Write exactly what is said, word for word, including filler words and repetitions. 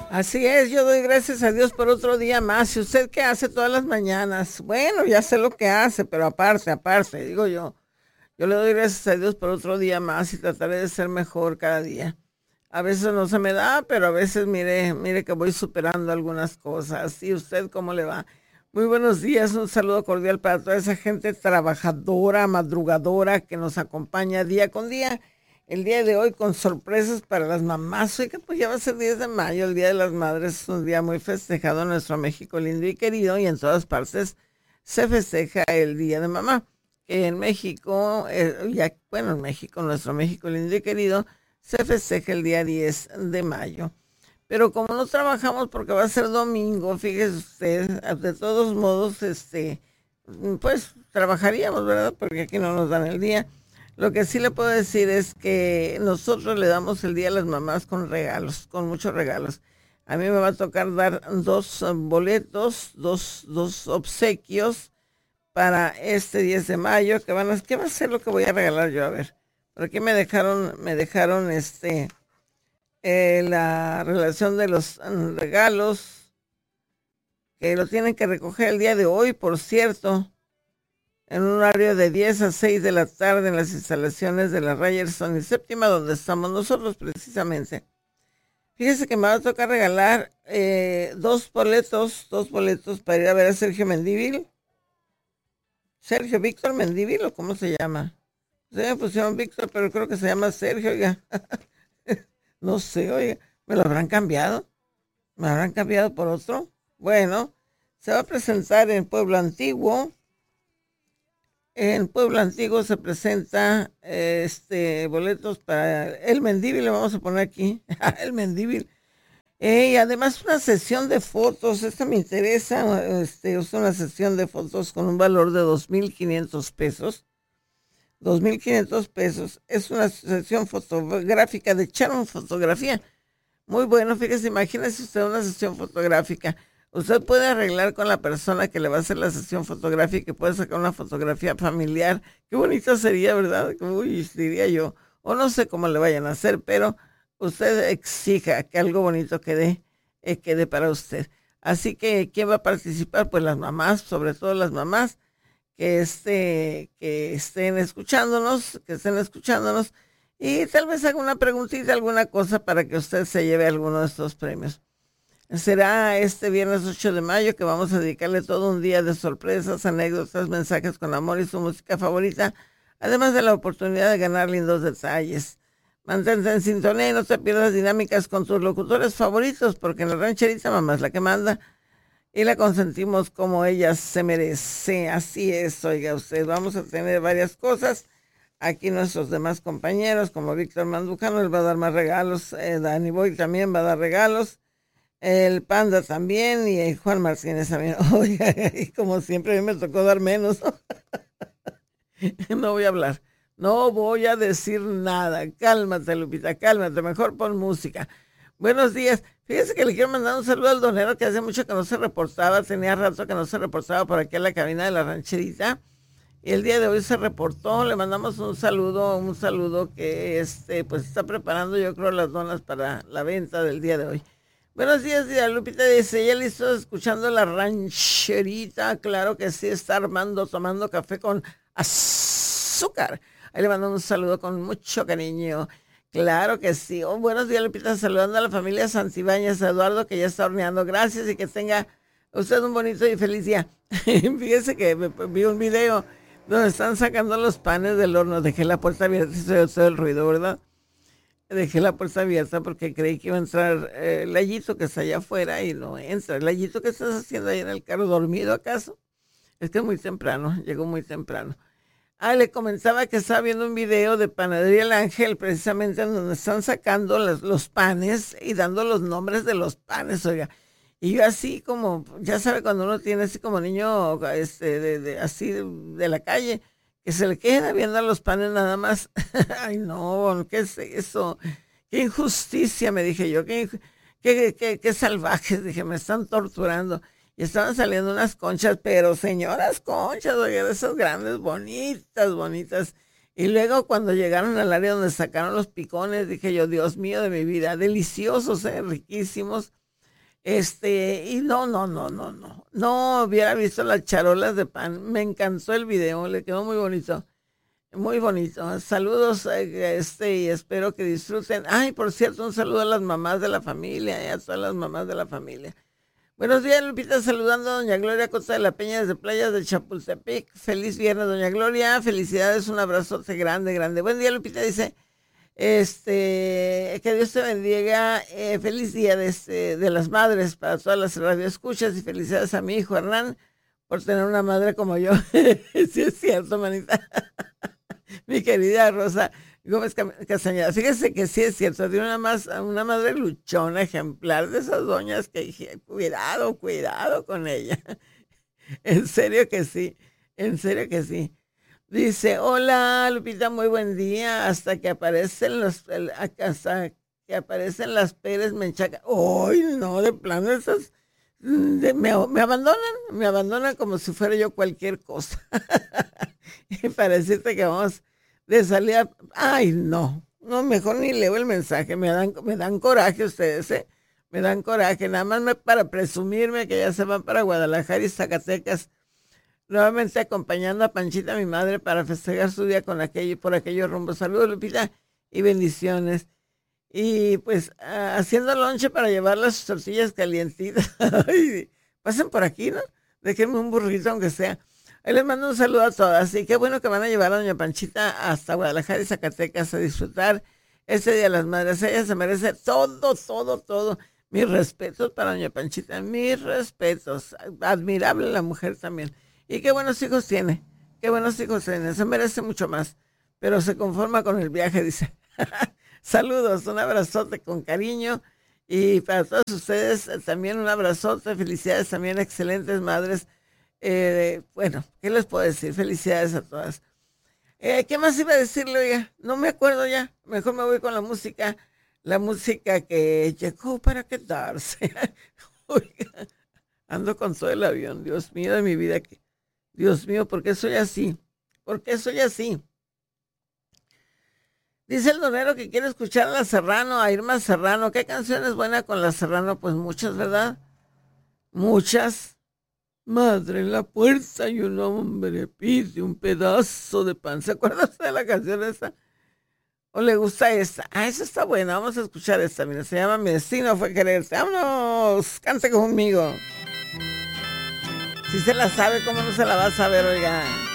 Así es, yo doy gracias a Dios por otro día más. ¿Y usted qué hace todas las mañanas? Bueno, ya sé lo que hace, pero aparte, aparte, digo yo, yo le doy gracias a Dios por otro día más y trataré de ser mejor cada día. A veces no se me da, pero a veces mire, mire que voy superando algunas cosas. ¿Y usted cómo le va? Muy buenos días, un saludo cordial para toda esa gente trabajadora, madrugadora que nos acompaña día con día. El día de hoy con sorpresas para las mamás. Oiga, pues ya va a ser diez de mayo, el Día de las Madres. Es un día muy festejado en nuestro México lindo y querido y en todas partes se festeja el Día de Mamá. En México, eh, ya, bueno, en México, nuestro México lindo y querido, se festeja el día diez de mayo. Pero como no trabajamos porque va a ser domingo, fíjese usted, de todos modos, este, pues trabajaríamos, ¿verdad? Porque aquí no nos dan el día. Lo que sí le puedo decir es que nosotros le damos el día a las mamás con regalos, con muchos regalos. A mí me va a tocar dar dos eh, boletos, dos, dos obsequios para este diez de mayo, que van a, ¿qué va a ser lo que voy a regalar yo? A ver, por aquí me dejaron, me dejaron este, eh, la relación de los mm, regalos, que lo tienen que recoger el día de hoy, por cierto, en un horario de diez a seis de la tarde en las instalaciones de la Ryerson y Séptima, donde estamos nosotros precisamente. Fíjese que me va a tocar regalar eh, dos boletos, dos boletos para ir a ver a Sergio Mendívil. Sergio Víctor Mendívil, ¿o cómo se llama? Se me pusieron Víctor, pero creo que se llama Sergio, oiga. No sé, oiga, ¿me lo habrán cambiado? ¿Me habrán cambiado por otro? Bueno, se va a presentar en Pueblo Antiguo. En Pueblo Antiguo se presenta eh, este boletos para el Mendívil, le vamos a poner aquí, el Mendívil. Eh, y además una sesión de fotos, esta me interesa, este, es una sesión de fotos con un valor de dos mil quinientos pesos. Dos mil quinientos pesos. Es una sesión fotográfica de Sharon Fotografía. Muy bueno, fíjese, imagínese usted una sesión fotográfica. Usted puede arreglar con la persona que le va a hacer la sesión fotográfica y puede sacar una fotografía familiar. Qué bonito sería, ¿verdad? Uy, diría yo. O no sé cómo le vayan a hacer, pero usted exija que algo bonito quede, eh, quede para usted. Así que, ¿quién va a participar? Pues las mamás, sobre todo las mamás que, este, que estén escuchándonos, que estén escuchándonos y tal vez haga una preguntita, alguna cosa para que usted se lleve alguno de estos premios. Será este viernes ocho de mayo que vamos a dedicarle todo un día de sorpresas, anécdotas, mensajes con amor y su música favorita, además de la oportunidad de ganar lindos detalles. Mantente en sintonía y no te pierdas dinámicas con tus locutores favoritos, porque en la rancherita mamá es la que manda y la consentimos como ella se merece. Así es, oiga usted, vamos a tener varias cosas. Aquí nuestros demás compañeros, como Víctor Mandujano, él va a dar más regalos, eh, Dani Boy también va a dar regalos, el Panda también y el Juan Martínez también. Oiga, y como siempre a mí me tocó dar menos. No voy a hablar, no voy a decir nada. Cálmate, Lupita, cálmate, mejor pon música. Buenos días. Fíjese que le quiero mandar un saludo al donero que hace mucho que no se reportaba, tenía rato que no se reportaba por aquí en la cabina de la rancherita. Y el día de hoy se reportó, le mandamos un saludo, un saludo que este, pues está preparando yo creo las donas para la venta del día de hoy. Buenos días, Día Lupita dice, ya listo escuchando la rancherita, claro que sí, está Armando tomando café con azúcar. Ahí le mando un saludo con mucho cariño. Claro que sí. Oh, buenos días, Lupita, saludando a la familia Santibáñez, a Eduardo que ya está horneando. Gracias y que tenga usted un bonito y feliz día. Fíjese que me- vi un video donde están sacando los panes del horno. Dejé la puerta abierta y se oyó el ruido, ¿verdad? Dejé la puerta abierta porque creí que iba a entrar eh, el Layito que está allá afuera y no entra. El Layito, ¿qué estás haciendo ahí en el carro? ¿Dormido acaso? Es que es muy temprano, llegó muy temprano. Ah, le comenzaba que estaba viendo un video de Panadería El Ángel, precisamente en donde están sacando los, los panes y dando los nombres de los panes, oiga. Y yo así como, ya sabe, cuando uno tiene así como niño, este, de, de- así de, de la calle, que se le queda viendo los panes nada más. Ay, no, ¿qué es eso? Qué injusticia, me dije yo, qué, inju- qué, qué, qué salvajes, dije, me están torturando. Y estaban saliendo unas conchas, pero señoras conchas, oye, de esas grandes, bonitas, bonitas. Y luego cuando llegaron al área donde sacaron los picones, dije yo, Dios mío de mi vida, deliciosos, eh, riquísimos. Este, y no, no, no, no, no. No hubiera visto las charolas de pan. Me encantó el video, le quedó muy bonito. Muy bonito. Saludos, eh, este, y espero que disfruten. Ay, por cierto, un saludo a las mamás de la familia, y a todas las mamás de la familia. Buenos días, Lupita, saludando a doña Gloria Costa de la Peña desde Playas de Chapultepec. Feliz viernes, doña Gloria. Felicidades, un abrazote grande, grande. Buen día, Lupita, dice, este, que Dios te bendiga. Eh, feliz día de, este, de las madres para todas las radioescuchas y felicidades a mi hijo Hernán por tener una madre como yo. Sí es cierto, manita. Mi querida Rosa Gómez Castañeda, fíjese que sí es cierto, tiene una, más, una madre luchona, ejemplar de esas doñas que dije, cuidado, cuidado con ella. En serio que sí, en serio que sí. Dice, hola Lupita, muy buen día, hasta que aparecen los, el- hasta que aparecen las Pérez Menchaca. ¡Ay, no, de plano esas, mm, de- me, me abandonan, me abandonan como si fuera yo cualquier cosa. Y para decirte que vamos de salida, ay, no, no, mejor ni leo el mensaje, me dan, me dan coraje ustedes, ¿eh? Me dan coraje, nada más me, para presumirme que ya se van para Guadalajara y Zacatecas, nuevamente acompañando a Panchita, mi madre, para festejar su día con aquello, por aquellos rumbos. Saludos, Lupita, y bendiciones. Y pues ah, haciendo lonche para llevar las tortillas calientitas. Ay, pasen por aquí, ¿no? Déjenme un burrito, aunque sea. Ahí les mando un saludo a todas. Y qué bueno que van a llevar a doña Panchita hasta Guadalajara y Zacatecas a disfrutar ese Día de las Madres. Ella se merece todo, todo, todo. Mis respetos para doña Panchita, mis respetos. Admirable la mujer también. Y qué buenos hijos tiene, qué buenos hijos tiene. Se merece mucho más, pero se conforma con el viaje, dice. Saludos, un abrazote con cariño. Y para todos ustedes eh, también un abrazote. Felicidades también, excelentes madres. Eh, bueno, ¿qué les puedo decir? Felicidades a todas. Eh, ¿qué más iba a decirle, oiga? No me acuerdo ya. Mejor me voy con la música. La música que llegó para quedarse. Oiga, ando con todo el avión. Dios mío de mi vida. que- Dios mío, ¿por qué soy así? ¿Por qué soy así? Dice el donero que quiere escuchar a la Serrano, a Irma Serrano. ¿Qué canción es buena con la Serrano? Pues muchas, ¿verdad? Muchas. Madre en la puerta y un hombre pide un pedazo de pan. ¿Se acuerda usted de la canción esa? ¿O le gusta esta? Ah, esa está buena. Vamos a escuchar esta. Mira, se llama Mi destino fue quererte. ¡Vámonos! Cante conmigo. Si se la sabe, ¿cómo no se la va a saber, oiga?